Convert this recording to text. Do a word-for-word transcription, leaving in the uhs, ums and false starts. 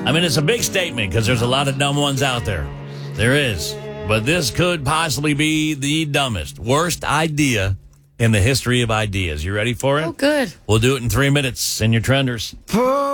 I mean, it's a big statement because there's a lot of dumb ones out there. There is. But this could possibly be the dumbest, worst idea in the history of ideas. You ready for it? Oh, good. We'll do it in three minutes in your Trenders.